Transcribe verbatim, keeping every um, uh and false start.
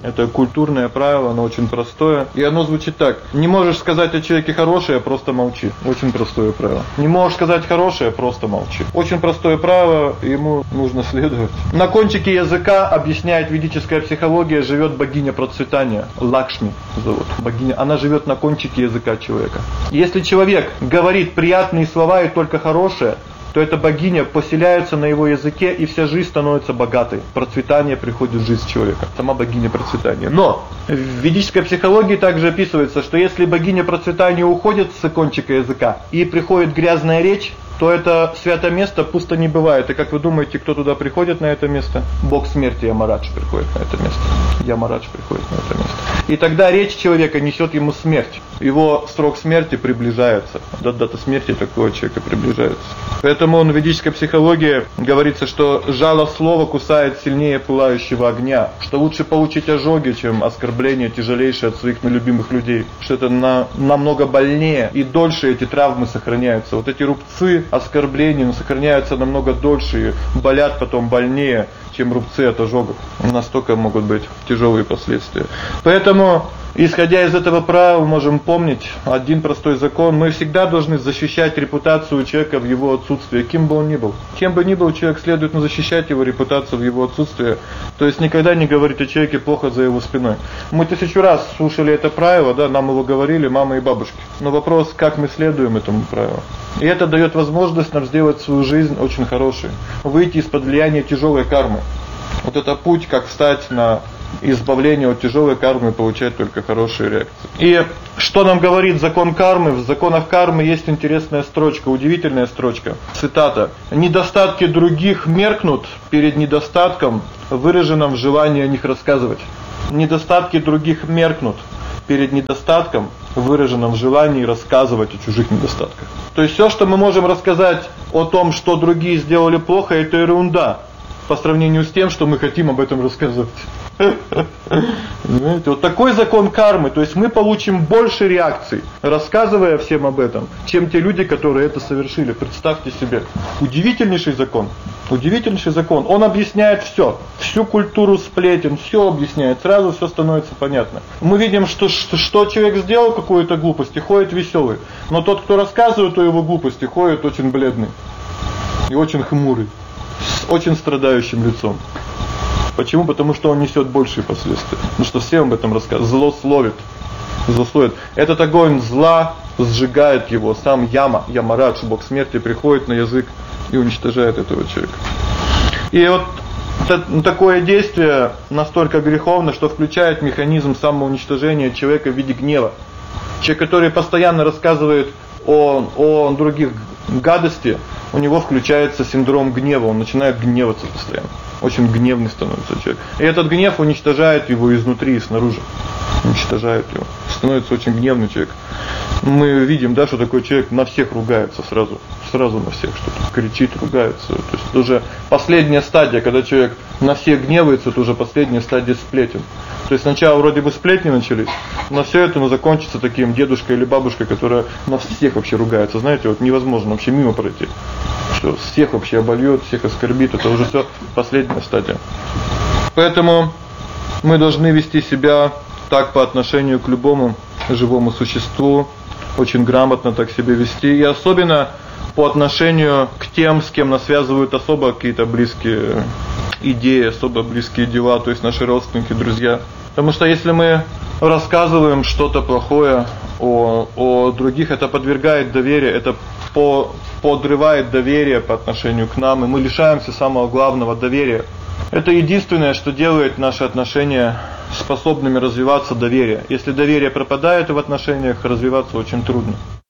Это культурное правило, оно очень простое. И оно звучит так: не можешь сказать о человеке хорошее, просто молчи. Очень простое правило. Не можешь сказать хорошее, просто молчи. Очень простое правило, ему нужно следовать. На кончике языка, объясняет ведическая психология, живет богиня процветания. Лакшми зовут богиня. Она живет на кончике языка человека. Если человек говорит приятные слова и только хорошее, то эта богиня поселяется на его языке, и вся жизнь становится богатой. Процветание приходит в жизнь человека. Сама богиня процветания. Но в ведической психологии также описывается, что если богиня процветания уходит с кончика языка и приходит грязная речь, то это святое место пусто не бывает. И как вы думаете, кто туда приходит на это место? Бог смерти Ямарадж приходит на это место. Ямарадж приходит на это место. И тогда речь человека несет ему смерть. Его срок смерти приближается. Дата смерти такого человека приближается. Поэтому в ведической психологии говорится, что жало слова кусает сильнее пылающего огня. Что лучше получить ожоги, чем оскорбление тяжелейшее от своих нелюбимых людей. Что это на, намного больнее и дольше эти травмы сохраняются. Вот эти рубцы, оскорбления сохраняются намного дольше и болят потом больнее, чем рубцы от ожогов. Настолько могут быть тяжелые последствия. Поэтому, исходя из этого правила, можем помнить один простой закон: мы всегда должны защищать репутацию человека в его отсутствии, кем бы он ни был. Кем бы ни был человек, следует защищать его репутацию в его отсутствии. То есть никогда не говорить о человеке плохо за его спиной. Мы тысячу раз слушали это правило, да, нам его говорили мамы и бабушки. Но вопрос, как мы следуем этому правилу. И это дает возможность нам сделать свою жизнь очень хорошей, выйти из-под влияния тяжелой кармы. Вот это путь, как встать на избавление от тяжелой кармы и получать только хорошие реакции. И что нам говорит закон кармы? В законах кармы есть интересная строчка, удивительная строчка. Цитата: «Недостатки других меркнут перед недостатком, выраженным в желании о них рассказывать». Недостатки других меркнут перед недостатком, выраженным в желании рассказывать о чужих недостатках. То есть всё, что мы можем рассказать о том, что другие сделали плохо, это ерунда по сравнению с тем, что мы хотим об этом рассказывать. Знаете, вот такой закон кармы. То есть мы получим больше реакций, рассказывая всем об этом, чем те люди, которые это совершили. Представьте себе. Удивительнейший закон. Удивительнейший закон. Он объясняет всё. Всю культуру сплетен, всё объясняет. Сразу всё становится понятно. Мы видим, что, что, что человек сделал какую-то глупость и ходит веселый. Но тот, кто рассказывает о его глупости, ходит очень бледный. И очень хмурый. С очень страдающим лицом. Почему? Потому что он несет большие последствия. Потому что все об этом рассказывают. Злословит. Злословит. Этот огонь зла сжигает его. Сам Яма, Ямарадж, Бог смерти, приходит на язык и уничтожает этого человека. И вот такое действие настолько греховно, что включает механизм самоуничтожения человека в виде гнева. Человек, который постоянно рассказывает о, о других гадости, у него включается синдром гнева, он начинает гневаться постоянно. Очень гневный становится человек. И этот гнев уничтожает его изнутри и снаружи. Уничтожает его. Становится очень гневный человек. Мы видим, да, что такой человек на всех ругается сразу. Сразу на всех что-то кричит, ругается. То есть это уже последняя стадия, когда человек на всех гневается, это уже последняя стадия сплетен. То есть сначала вроде бы сплетни начались, но всё это ну, закончится таким дедушкой или бабушкой, которая на всех вообще ругается. Знаете, вот невозможно вообще мимо пройти. Что всех вообще обольёт, всех оскорбит, это уже всё последняя стадия. Поэтому мы должны вести себя так по отношению к любому живому существу, очень грамотно так себя вести, и особенно по отношению к тем, с кем нас связывают особо какие-то близкие идеи, особо близкие дела, то есть наши родственники, друзья. Потому что если мы рассказываем что-то плохое о о других, это подвергает доверие, это по подрывает доверие по отношению к нам, и мы лишаемся самого главного доверия. Это единственное, что делает наши отношения способными развиваться, доверие. Если доверие пропадает в отношениях, развиваться очень трудно.